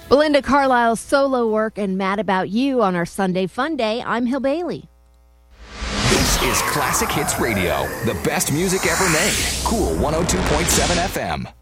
Belinda Carlisle's solo work and Mad About You on our Sunday Fun Day. I'm Hill Bailey. This is Classic Hits Radio, the best music ever made. Cool 102.7 FM.